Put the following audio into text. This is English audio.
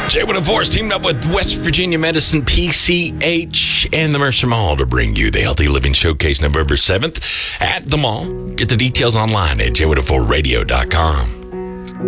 J104 is teamed up with West Virginia Medicine PCH and the Mercer Mall to bring you the Healthy Living Showcase November 7th at the mall. Get the details online at j104radio.com.